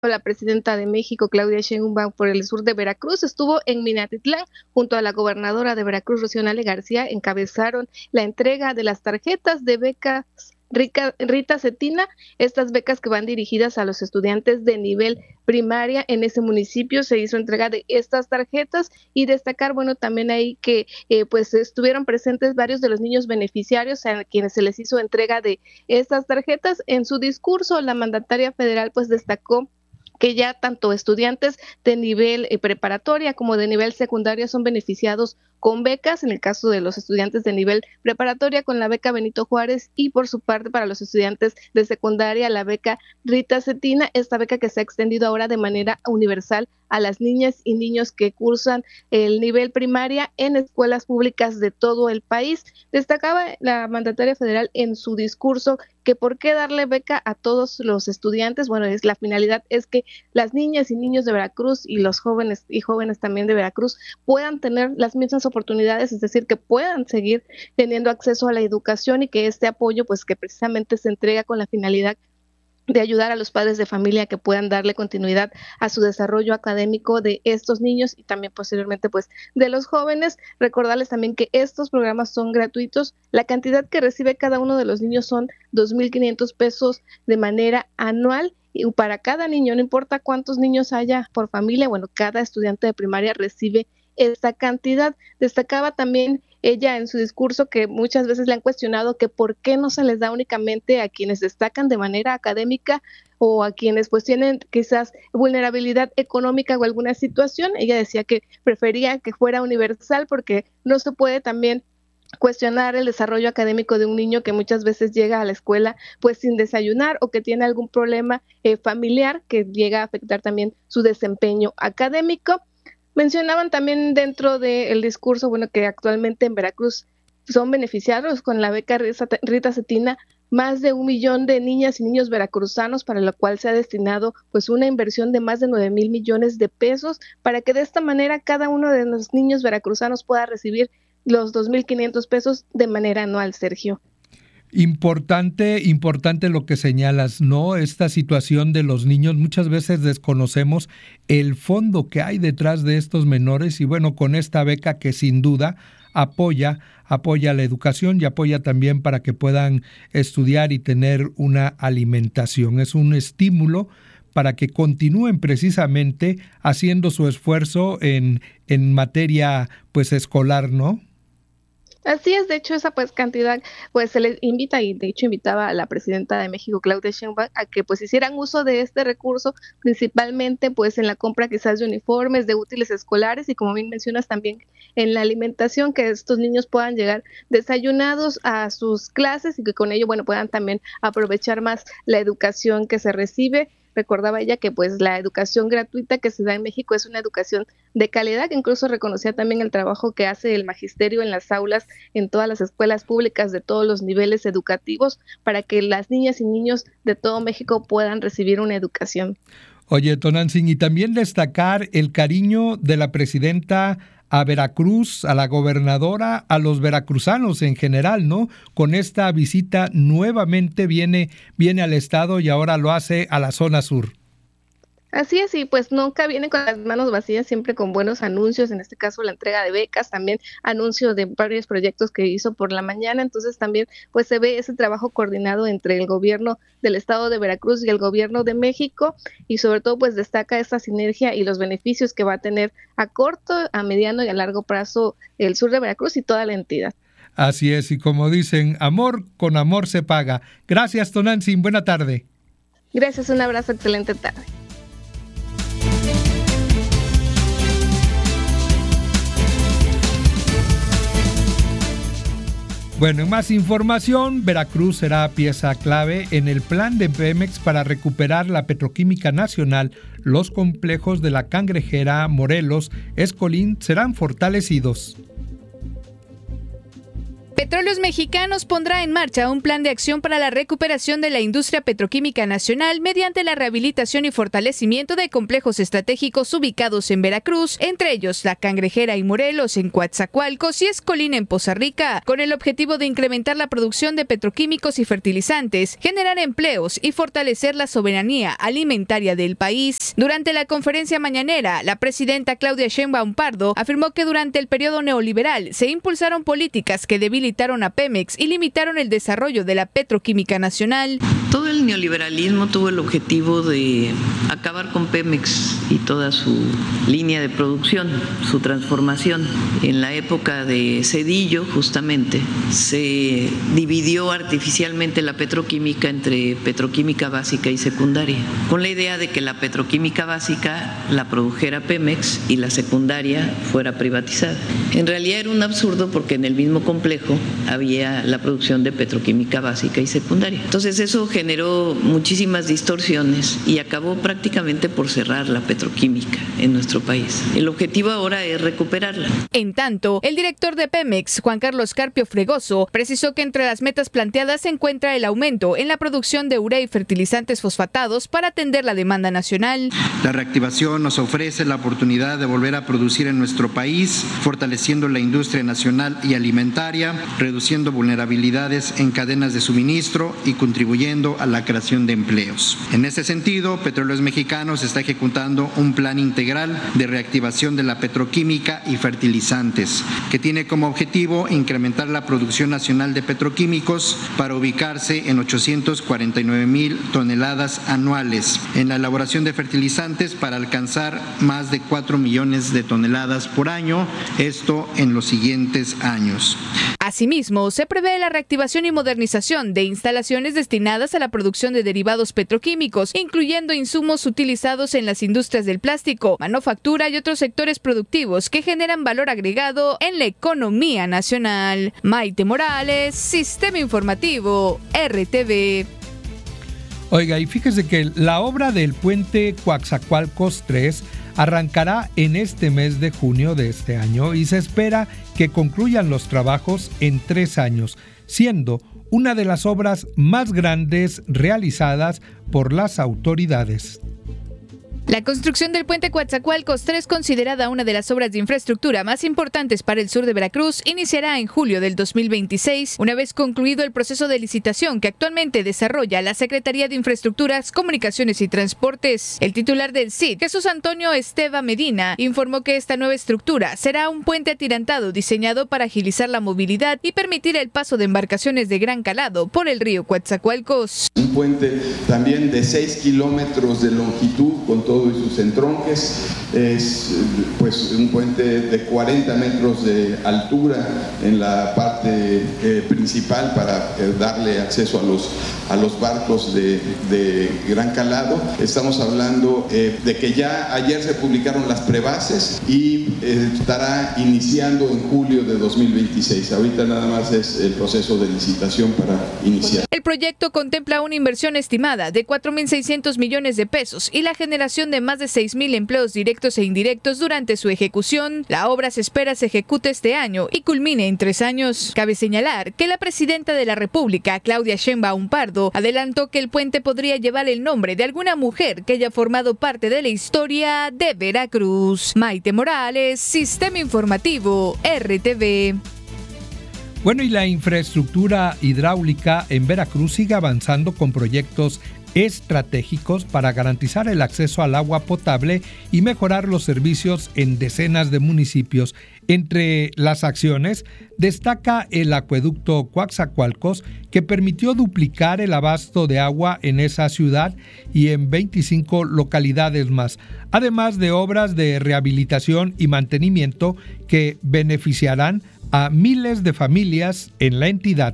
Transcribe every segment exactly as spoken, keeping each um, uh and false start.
la presidenta de México, Claudia Sheinbaum, por el sur de Veracruz, estuvo en Minatitlán junto a la gobernadora de Veracruz, Rocío Nale García, encabezaron la entrega de las tarjetas de becas Rica, Rita Cetina, estas becas que van dirigidas a los estudiantes de nivel primaria. En ese municipio se hizo entrega de estas tarjetas y destacar, bueno, también ahí que eh, pues estuvieron presentes varios de los niños beneficiarios a quienes se les hizo entrega de estas tarjetas. En su discurso, la mandataria federal pues destacó que ya tanto estudiantes de nivel eh, preparatoria como de nivel secundaria son beneficiados con becas, en el caso de los estudiantes de nivel preparatoria con la beca Benito Juárez y por su parte para los estudiantes de secundaria la beca Rita Cetina, esta beca que se ha extendido ahora de manera universal a las niñas y niños que cursan el nivel primaria en escuelas públicas de todo el país. Destacaba la mandataria federal en su discurso que por qué darle beca a todos los estudiantes, bueno, es la finalidad es que las niñas y niños de Veracruz y los jóvenes y jóvenes también de Veracruz puedan tener las mismas oportunidades, es decir, que puedan seguir teniendo acceso a la educación y que este apoyo, pues que precisamente se entrega con la finalidad de ayudar a los padres de familia que puedan darle continuidad a su desarrollo académico de estos niños y también posteriormente pues de los jóvenes. Recordarles también que estos programas son gratuitos, la cantidad que recibe cada uno de los niños son dos mil quinientos pesos de manera anual y para cada niño, no importa cuántos niños haya por familia, bueno, cada estudiante de primaria recibe esta cantidad. Destacaba también ella en su discurso que muchas veces le han cuestionado que por qué no se les da únicamente a quienes destacan de manera académica o a quienes pues tienen quizás vulnerabilidad económica o alguna situación. Ella decía que prefería que fuera universal porque no se puede también cuestionar el desarrollo académico de un niño que muchas veces llega a la escuela pues sin desayunar o que tiene algún problema eh, familiar que llega a afectar también su desempeño académico. Mencionaban también dentro del discurso, bueno, que actualmente en Veracruz son beneficiados con la beca Rita Cetina más de un millón de niñas y niños veracruzanos, para lo cual se ha destinado pues una inversión de más de nueve mil millones de pesos para que de esta manera cada uno de los niños veracruzanos pueda recibir los dos mil quinientos pesos de manera anual, Sergio. Importante, importante lo que señalas, ¿no? Esta situación de los niños, muchas veces desconocemos el fondo que hay detrás de estos menores y bueno, con esta beca que sin duda apoya, apoya la educación y apoya también para que puedan estudiar y tener una alimentación. Es un estímulo para que continúen precisamente haciendo su esfuerzo en, en materia pues escolar, ¿no? Así es, de hecho esa pues cantidad pues se les invita y de hecho invitaba a la presidenta de México, Claudia Sheinbaum, a que pues hicieran uso de este recurso principalmente pues en la compra quizás de uniformes, de útiles escolares y como bien mencionas también en la alimentación, que estos niños puedan llegar desayunados a sus clases y que con ello bueno puedan también aprovechar más la educación que se recibe. Recordaba ella que pues la educación gratuita que se da en México es una educación de calidad, que incluso reconocía también el trabajo que hace el magisterio en las aulas, en todas las escuelas públicas de todos los niveles educativos, para que las niñas y niños de todo México puedan recibir una educación. Oye, Tonantzin, y también destacar el cariño de la presidenta a Veracruz, a la gobernadora, a los veracruzanos en general, ¿no? Con esta visita nuevamente viene, viene al estado y ahora lo hace a la zona sur. Así es, y pues nunca viene con las manos vacías, siempre con buenos anuncios, en este caso la entrega de becas, también anuncios de varios proyectos que hizo por la mañana, entonces también pues se ve ese trabajo coordinado entre el gobierno del estado de Veracruz y el gobierno de México, y sobre todo pues destaca esta sinergia y los beneficios que va a tener a corto, a mediano y a largo plazo el sur de Veracruz y toda la entidad. Así es, y como dicen, amor con amor se paga. Gracias, Tonantzin, buena tarde. Gracias, un abrazo, excelente tarde. Bueno, en más información, Veracruz será pieza clave en el plan de Pemex para recuperar la petroquímica nacional. Los complejos de la Cangrejera, Morelos, Escolín serán fortalecidos. Petróleos Mexicanos pondrá en marcha un plan de acción para la recuperación de la industria petroquímica nacional mediante la rehabilitación y fortalecimiento de complejos estratégicos ubicados en Veracruz, entre ellos La Cangrejera y Morelos en Coatzacoalcos y Escolín en Poza Rica, con el objetivo de incrementar la producción de petroquímicos y fertilizantes, generar empleos y fortalecer la soberanía alimentaria del país. Durante la conferencia mañanera, la presidenta Claudia Sheinbaum Pardo afirmó que durante el periodo neoliberal se impulsaron políticas que debilitaron a Pemex y limitaron el desarrollo de la petroquímica nacional. Todo el neoliberalismo tuvo el objetivo de acabar con Pemex y toda su línea de producción, su transformación. En la época de Zedillo, justamente, se dividió artificialmente la petroquímica entre petroquímica básica y secundaria, con la idea de que la petroquímica básica la produjera Pemex y la secundaria fuera privatizada. En realidad era un absurdo porque en el mismo complejo había la producción de petroquímica básica y secundaria. Entonces eso generó muchísimas distorsiones y acabó prácticamente por cerrar la petroquímica en nuestro país. El objetivo ahora es recuperarla. En tanto, el director de Pemex, Juan Carlos Carpio Fregoso, precisó que entre las metas planteadas se encuentra el aumento en la producción de urea y fertilizantes fosfatados para atender la demanda nacional. La reactivación nos ofrece la oportunidad de volver a producir en nuestro país, fortaleciendo la industria nacional y alimentaria, reduciendo vulnerabilidades en cadenas de suministro y contribuyendo a la creación de empleos. En ese sentido, Petróleos Mexicanos está ejecutando un plan integral de reactivación de la petroquímica y fertilizantes, que tiene como objetivo incrementar la producción nacional de petroquímicos para ubicarse en ochocientos cuarenta y nueve mil toneladas anuales, en la elaboración de fertilizantes para alcanzar más de cuatro millones de toneladas por año, esto en los siguientes años. Asimismo, se prevé la reactivación y modernización de instalaciones destinadas a la producción de derivados petroquímicos, incluyendo insumos utilizados en las industrias del plástico, manufactura y otros sectores productivos que generan valor agregado en la economía nacional. Maite Morales, Sistema Informativo, R T V. Oiga, y fíjese que la obra del puente Coatzacoalcos tres arrancará en este mes de junio de este año y se espera que concluyan los trabajos en tres años, siendo una de las obras más grandes realizadas por las autoridades. La construcción del puente Coatzacoalcos tres, considerada una de las obras de infraestructura más importantes para el sur de Veracruz, iniciará en julio del dos mil veintiséis, una vez concluido el proceso de licitación que actualmente desarrolla la Secretaría de Infraestructuras, Comunicaciones y Transportes. El titular del C I T, Jesús Antonio Esteva Medina, informó que esta nueva estructura será un puente atirantado diseñado para agilizar la movilidad y permitir el paso de embarcaciones de gran calado por el río Coatzacoalcos. Un puente también de seis kilómetros de longitud con todo y sus entronques, es pues un puente de cuarenta metros de altura en la parte eh, principal para eh, darle acceso a los, a los barcos de, de gran calado. Estamos hablando eh, de que ya ayer se publicaron las prebases y eh, estará iniciando en julio de dos mil veintiséis. Ahorita nada más es el proceso de licitación para iniciar. El proyecto contempla una inversión estimada de cuatro mil seiscientos millones de pesos y la generación de más de seis mil empleos directos e indirectos durante su ejecución. La obra se espera se ejecute este año y culmine en tres años. Cabe señalar que la presidenta de la República, Claudia Sheinbaum Pardo, adelantó que el puente podría llevar el nombre de alguna mujer que haya formado parte de la historia de Veracruz. Maite Morales, Sistema Informativo, R T V. Bueno, y la infraestructura hidráulica en Veracruz sigue avanzando con proyectos estratégicos para garantizar el acceso al agua potable y mejorar los servicios en decenas de municipios. Entre las acciones destaca el acueducto Coatzacoalcos, que permitió duplicar el abasto de agua en esa ciudad y en veinticinco localidades más, además de obras de rehabilitación y mantenimiento que beneficiarán a miles de familias en la entidad.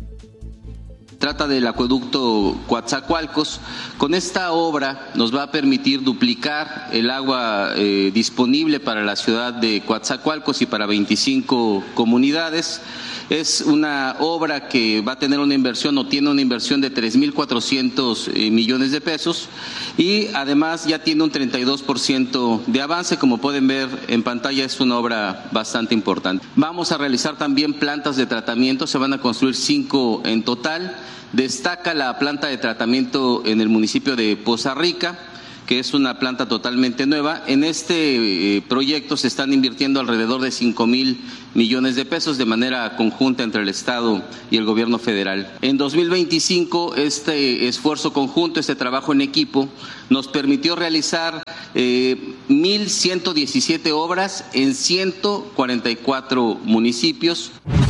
Trata del acueducto Coatzacoalcos. Con esta obra nos va a permitir duplicar el agua eh, disponible para la ciudad de Coatzacoalcos y para veinticinco comunidades. Es una obra que va a tener una inversión o tiene una inversión de tres mil cuatrocientos eh, millones de pesos y además ya tiene un treinta y dos por ciento de avance. Como pueden ver en pantalla, es una obra bastante importante. Vamos a realizar también plantas de tratamiento, se van a construir cinco en total. Destaca la planta de tratamiento en el municipio de Poza Rica, que es una planta totalmente nueva. En este eh, proyecto se están invirtiendo alrededor de cinco mil millones de pesos de manera conjunta entre el Estado y el Gobierno federal. En dos mil veinticinco, este esfuerzo conjunto, este trabajo en equipo, nos permitió realizar eh, mil ciento diecisiete obras en ciento cuarenta y cuatro municipios.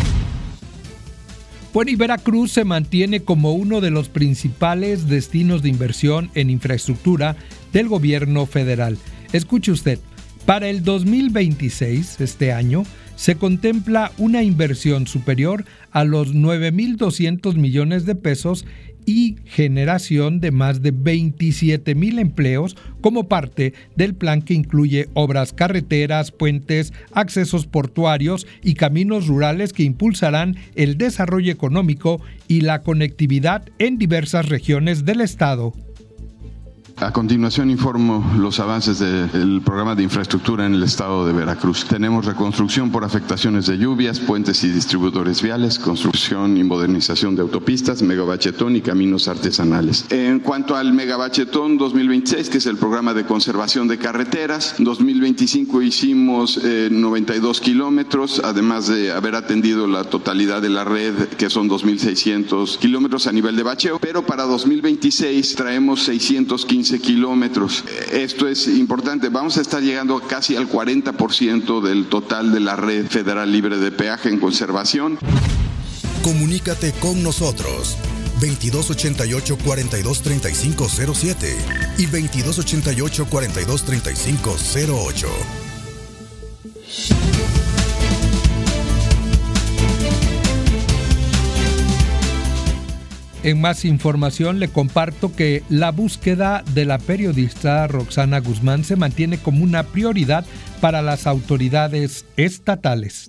Bueno, y Veracruz se mantiene como uno de los principales destinos de inversión en infraestructura del gobierno federal. Escuche usted, para el dos mil veintiséis, este año, se contempla una inversión superior a los nueve mil doscientos millones de pesos y generación de más de veintisiete mil empleos como parte del plan que incluye obras carreteras, puentes, accesos portuarios y caminos rurales que impulsarán el desarrollo económico y la conectividad en diversas regiones del estado. A continuación informo los avances del programa de infraestructura en el estado de Veracruz. Tenemos reconstrucción por afectaciones de lluvias, puentes y distribuidores viales, construcción y modernización de autopistas, megabachetón y caminos artesanales. En cuanto al megabachetón dos mil veintiséis, que es el programa de conservación de carreteras, dos mil veinticinco hicimos eh, noventa y dos kilómetros, además de haber atendido la totalidad de la red, que son dos mil seiscientos kilómetros a nivel de bacheo, pero para dos mil veintiséis traemos seiscientos quince kilómetros. Esto es importante, vamos a estar llegando casi al cuarenta por ciento del total de la red federal libre de peaje en conservación. Comunícate con nosotros veintidós ochenta y ocho, cuarenta y dos, treinta y cinco cero siete y veintidós ochenta y ocho, cuarenta y dos, treinta y cinco cero ocho. En más información le comparto que la búsqueda de la periodista Roxana Guzmán se mantiene como una prioridad para las autoridades estatales.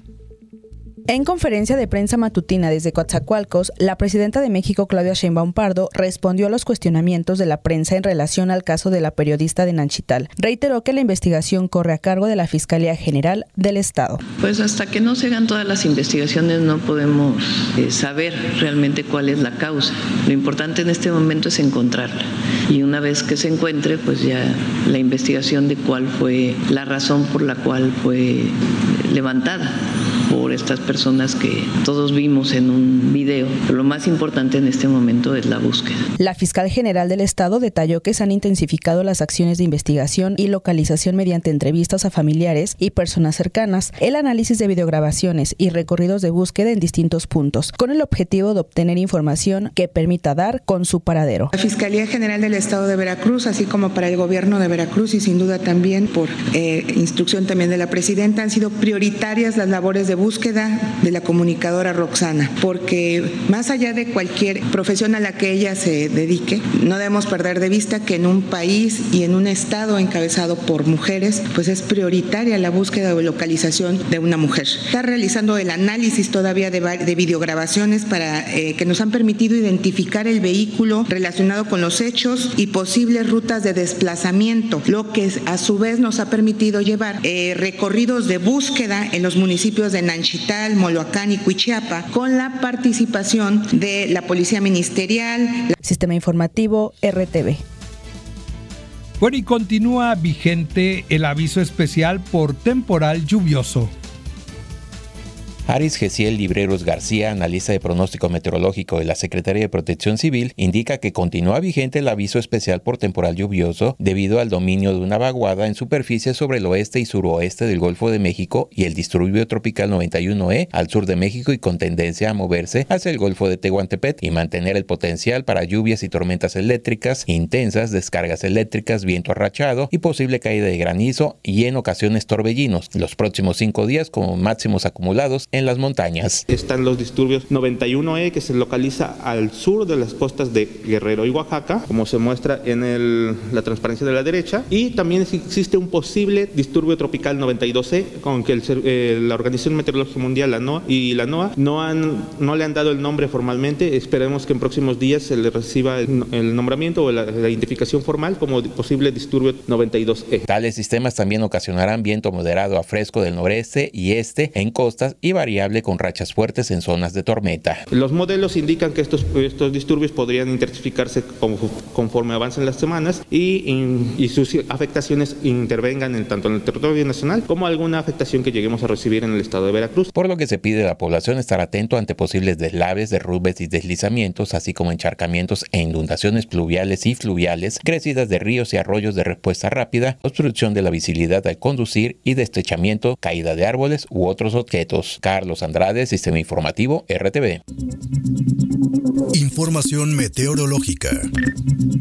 En conferencia de prensa matutina desde Coatzacoalcos, la presidenta de México, Claudia Sheinbaum Pardo, respondió a los cuestionamientos de la prensa en relación al caso de la periodista de Nanchital. Reiteró que la investigación corre a cargo de la Fiscalía General del Estado. Pues hasta que no se hagan todas las investigaciones no podemos eh, saber realmente cuál es la causa. Lo importante en este momento es encontrarla. Y una vez que se encuentre, pues ya la investigación de cuál fue la razón por la cual fue levantada por estas personas que todos vimos en un video. Pero lo más importante en este momento es la búsqueda. La fiscal general del Estado detalló que se han intensificado las acciones de investigación y localización mediante entrevistas a familiares y personas cercanas, el análisis de videograbaciones y recorridos de búsqueda en distintos puntos, con el objetivo de obtener información que permita dar con su paradero. La Fiscalía General del Estado de Veracruz, así como para el gobierno de Veracruz y sin duda también por eh, instrucción también de la presidenta, han sido prioritarias las labores de búsqueda de la comunicadora Roxana, porque más allá de cualquier profesión a la que ella se dedique, no debemos perder de vista que en un país y en un estado encabezado por mujeres, pues es prioritaria la búsqueda o localización de una mujer. Está realizando el análisis todavía de, de videograbaciones para eh, que nos han permitido identificar el vehículo relacionado con los hechos y posibles rutas de desplazamiento, lo que a su vez nos ha permitido llevar eh, recorridos de búsqueda en los municipios de Nanchital, Moloacán y Cuichiapa, con la participación de la Policía Ministerial. Sistema Informativo R T V. Bueno, y continúa vigente el aviso especial por temporal lluvioso. Aris Gesiel Libreros García, analista de pronóstico meteorológico de la Secretaría de Protección Civil, indica que continúa vigente el aviso especial por temporal lluvioso debido al dominio de una vaguada en superficie sobre el oeste y suroeste del Golfo de México y el disturbio tropical noventa y uno E al sur de México y con tendencia a moverse hacia el Golfo de Tehuantepec y mantener el potencial para lluvias y tormentas eléctricas intensas, descargas eléctricas, viento arrachado y posible caída de granizo y en ocasiones torbellinos los próximos cinco días como máximos acumulados en las montañas. Están los disturbios noventa y uno E, que se localiza al sur de las costas de Guerrero y Oaxaca, como se muestra en el, la transparencia de la derecha, y también existe un posible disturbio tropical noventa y dos E, con que el, eh, la Organización Meteorológica Mundial, la NOAA y la NOAA no, han, no le han dado el nombre formalmente. Esperemos que en próximos días se le reciba el, el nombramiento o la, la identificación formal como posible disturbio noventa y dos E. Tales sistemas también ocasionarán viento moderado a fresco del noreste y este en costas y variable con rachas fuertes en zonas de tormenta. Los modelos indican que estos, estos disturbios podrían intensificarse conforme avancen las semanas y, y sus afectaciones intervengan en, tanto en el territorio nacional como alguna afectación que lleguemos a recibir en el estado de Veracruz. Por lo que se pide a la población estar atento ante posibles deslaves, derrumbes y deslizamientos, así como encharcamientos e inundaciones pluviales y fluviales, crecidas de ríos y arroyos de respuesta rápida, obstrucción de la visibilidad al conducir y destrechamiento, caída de árboles u otros objetos. Carlos Andrade, Sistema Informativo R T V. Información meteorológica.